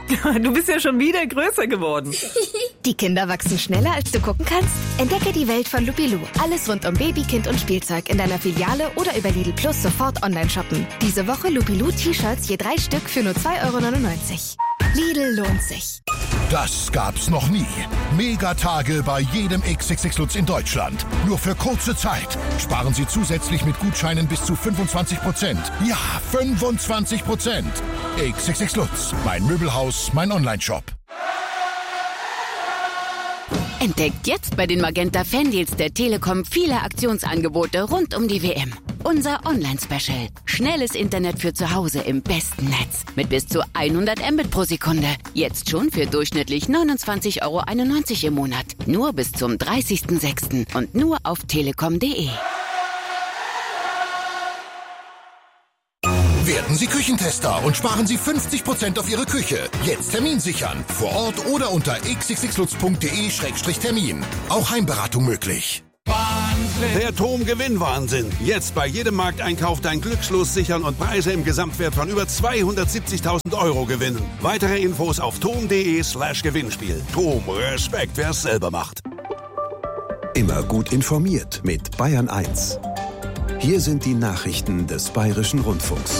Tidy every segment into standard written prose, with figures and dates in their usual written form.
Du bist ja schon wieder größer geworden. Die Kinder wachsen schneller, als du gucken kannst? Entdecke die Welt von Lupilou. Alles rund um Baby, Kind und Spielzeug in deiner Filiale oder über Lidl Plus sofort online shoppen. Diese Woche Lupilou T-Shirts je 3 Stück für nur 2,99 €. Lidl lohnt sich. Das gab's noch nie. Megatage bei jedem XXX Lutz in Deutschland. Nur für kurze Zeit. Sparen Sie zusätzlich mit Gutscheinen bis zu 25%. Ja, 25%. XXX Lutz. Mein Möbelhaus, mein Onlineshop. Entdeckt jetzt bei den Magenta Fandeals der Telekom viele Aktionsangebote rund um die WM. Unser Online-Special. Schnelles Internet für zu Hause im besten Netz. Mit bis zu 100 Mbit pro Sekunde. Jetzt schon für durchschnittlich 29,91 € im Monat. Nur bis zum 30.06. und nur auf telekom.de. Werden Sie Küchentester und sparen Sie 50% auf Ihre Küche. Jetzt Termin sichern. Vor Ort oder unter xxxlutz.de/termin. Auch Heimberatung möglich. Der TOM-Gewinnwahnsinn. Jetzt bei jedem Markteinkauf dein Glückslos sichern und Preise im Gesamtwert von über 270.000 € gewinnen. Weitere Infos auf tom.de/Gewinnspiel. TOM, Respekt, wer es selber macht. Immer gut informiert mit Bayern 1. Hier sind die Nachrichten des Bayerischen Rundfunks.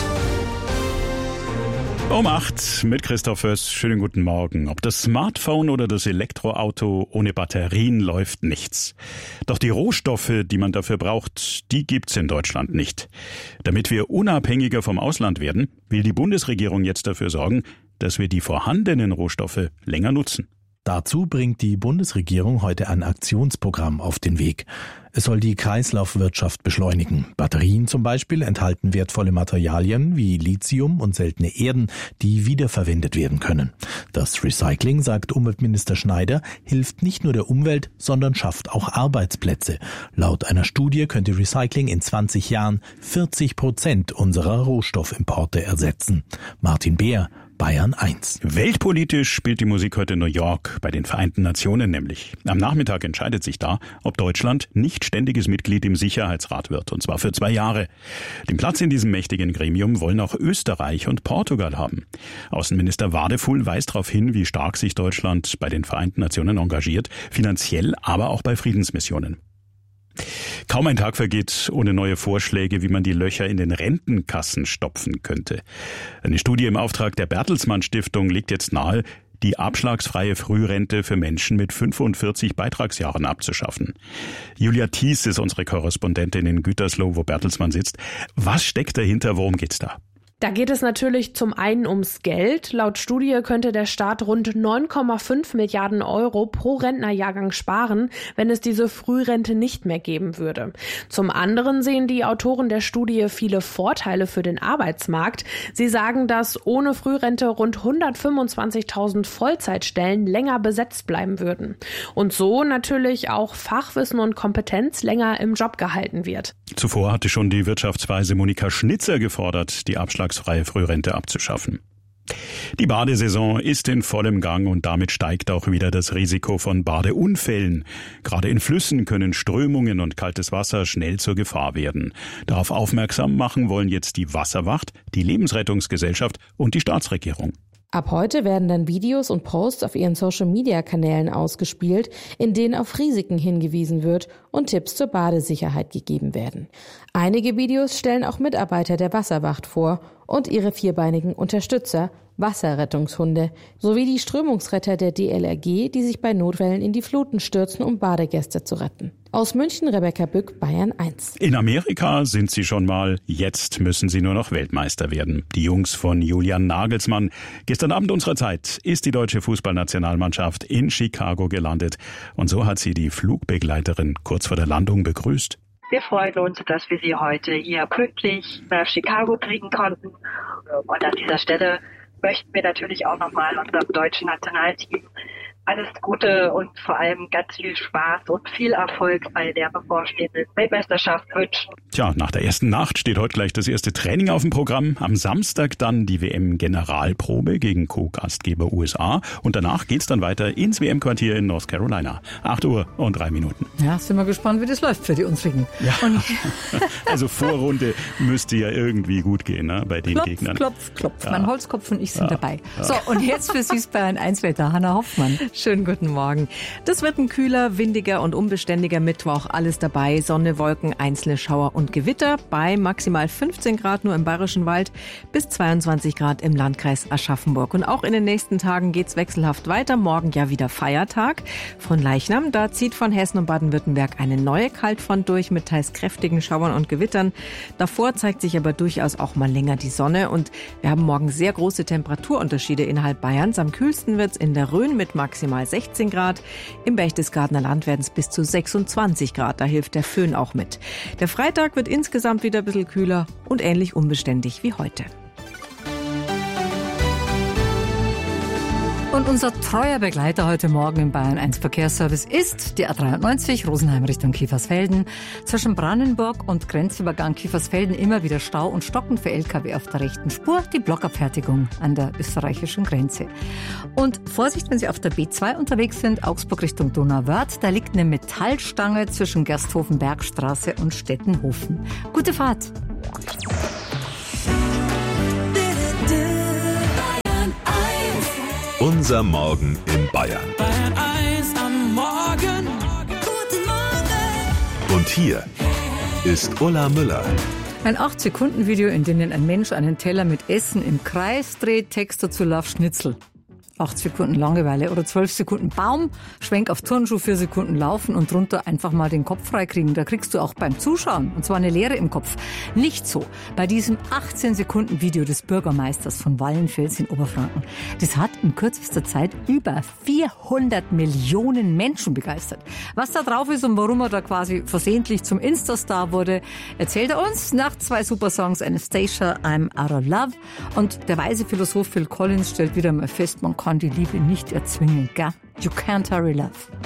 Um 8 mit Christoph Föss. Schönen guten Morgen. Ob das Smartphone oder das Elektroauto, ohne Batterien läuft nichts. Doch die Rohstoffe, die man dafür braucht, die gibt's in Deutschland nicht. Damit wir unabhängiger vom Ausland werden, will die Bundesregierung jetzt dafür sorgen, dass wir die vorhandenen Rohstoffe länger nutzen. Dazu bringt die Bundesregierung heute ein Aktionsprogramm auf den Weg. Es soll die Kreislaufwirtschaft beschleunigen. Batterien zum Beispiel enthalten wertvolle Materialien wie Lithium und seltene Erden, die wiederverwendet werden können. Das Recycling, sagt Umweltminister Schneider, hilft nicht nur der Umwelt, sondern schafft auch Arbeitsplätze. Laut einer Studie könnte Recycling in 20 Jahren 40% unserer Rohstoffimporte ersetzen. Martin Beer, Bayern 1. Weltpolitisch spielt die Musik heute in New York, bei den Vereinten Nationen nämlich. Am Nachmittag entscheidet sich da, ob Deutschland nicht ständiges Mitglied im Sicherheitsrat wird, und zwar für 2 Jahre. Den Platz in diesem mächtigen Gremium wollen auch Österreich und Portugal haben. Außenminister Wadefuhl weist darauf hin, wie stark sich Deutschland bei den Vereinten Nationen engagiert, finanziell, aber auch bei Friedensmissionen. Kaum ein Tag vergeht ohne neue Vorschläge, wie man die Löcher in den Rentenkassen stopfen könnte. Eine Studie im Auftrag der Bertelsmann Stiftung legt jetzt nahe, die abschlagsfreie Frührente für Menschen mit 45 Beitragsjahren abzuschaffen. Julia Thies ist unsere Korrespondentin in Gütersloh, wo Bertelsmann sitzt. Was steckt dahinter? Worum geht's da? Da geht es natürlich zum einen ums Geld. Laut Studie könnte der Staat rund 9,5 Milliarden € pro Rentnerjahrgang sparen, wenn es diese Frührente nicht mehr geben würde. Zum anderen sehen die Autoren der Studie viele Vorteile für den Arbeitsmarkt. Sie sagen, dass ohne Frührente rund 125.000 Vollzeitstellen länger besetzt bleiben würden. Und so natürlich auch Fachwissen und Kompetenz länger im Job gehalten wird. Zuvor hatte schon die Wirtschaftsweise Monika Schnitzer gefordert, die abschlagsfreie Frührente abzuschaffen. Die Badesaison ist in vollem Gang und damit steigt auch wieder das Risiko von Badeunfällen. Gerade in Flüssen können Strömungen und kaltes Wasser schnell zur Gefahr werden. Darauf aufmerksam machen wollen jetzt die Wasserwacht, die Lebensrettungsgesellschaft und die Staatsregierung. Ab heute werden dann Videos und Posts auf ihren Social-Media-Kanälen ausgespielt, in denen auf Risiken hingewiesen wird und Tipps zur Badesicherheit gegeben werden. Einige Videos stellen auch Mitarbeiter der Wasserwacht vor und ihre vierbeinigen Unterstützer, Wasserrettungshunde, sowie die Strömungsretter der DLRG, die sich bei Notfällen in die Fluten stürzen, um Badegäste zu retten. Aus München, Rebecca Bück, Bayern 1. In Amerika sind sie schon mal, jetzt müssen sie nur noch Weltmeister werden. Die Jungs von Julian Nagelsmann. Gestern Abend unserer Zeit ist die deutsche Fußballnationalmannschaft in Chicago gelandet. Und so hat sie die Flugbegleiterin kurz vor der Landung begrüßt. Wir freuen uns, dass wir Sie heute hier pünktlich nach Chicago kriegen konnten. Und an dieser Stelle möchten wir natürlich auch nochmal unserem deutschen Nationalteam alles Gute und vor allem ganz viel Spaß und viel Erfolg bei der bevorstehenden Weltmeisterschaft wünschen. Tja, nach der ersten Nacht steht heute gleich das erste Training auf dem Programm. Am Samstag dann die WM-Generalprobe gegen Co-Gastgeber USA. Und danach geht's dann weiter ins WM-Quartier in North Carolina. 8:03. Ja, sind wir gespannt, wie das läuft für die Unsrigen. Ja. Also Vorrunde müsste ja irgendwie gut gehen, ne, bei den Gegnern. Klopf. Ja. Mein Holzkopf und ich sind dabei. Ja. So, und jetzt für Süßbayern 1 Wetter. Hanna Hoffmann. Schönen guten Morgen. Das wird ein kühler, windiger und unbeständiger Mittwoch. Alles dabei. Sonne, Wolken, einzelne Schauer und Gewitter. Bei maximal 15 Grad nur im Bayerischen Wald bis 22 Grad im Landkreis Aschaffenburg. Und auch in den nächsten Tagen geht's wechselhaft weiter. Morgen ja wieder Feiertag. Von Leichnam, da zieht von Hessen und Baden-Württemberg eine neue Kaltfront durch mit teils kräftigen Schauern und Gewittern. Davor zeigt sich aber durchaus auch mal länger die Sonne. Und wir haben morgen sehr große Temperaturunterschiede innerhalb Bayerns. Am kühlsten wird's in der Rhön mit maximal 16 Grad. Im Berchtesgadener Land werden es bis zu 26 Grad. Da hilft der Föhn auch mit. Der Freitag wird insgesamt wieder ein bisschen kühler und ähnlich unbeständig wie heute. Und unser treuer Begleiter heute Morgen im Bayern 1 Verkehrsservice ist die A93 Rosenheim Richtung Kiefersfelden. Zwischen Brandenburg und Grenzübergang Kiefersfelden immer wieder Stau und Stocken für LKW auf der rechten Spur. Die Blockabfertigung an der österreichischen Grenze. Und Vorsicht, wenn Sie auf der B2 unterwegs sind, Augsburg Richtung Donauwörth. Da liegt eine Metallstange zwischen Gersthofen-Bergstraße und Stettenhofen. Gute Fahrt! Unser Morgen in Bayern. Bayern 1 am Morgen. Guten Morgen. Und hier ist Ulla Müller. Ein 8-Sekunden-Video, in dem ein Mensch einen Teller mit Essen im Kreis dreht. Text dazu: Lauf Schnitzel. 8 Sekunden Langeweile oder 12 Sekunden Baum, Schwenk auf Turnschuh, 4 Sekunden Laufen und drunter einfach mal den Kopf freikriegen. Da kriegst du auch beim Zuschauen, und zwar eine Leere im Kopf. Nicht so bei diesem 18 Sekunden Video des Bürgermeisters von Wallenfels in Oberfranken. Das hat in kürzester Zeit über 400 Millionen Menschen begeistert. Was da drauf ist und warum er da quasi versehentlich zum Instastar wurde, erzählt er uns nach 2 Supersongs, Anastasia, I'm Out of Love. Und der weise Philosoph Phil Collins stellt wieder mal fest, man kann die Liebe nicht erzwingen, gell? You can't hurry love.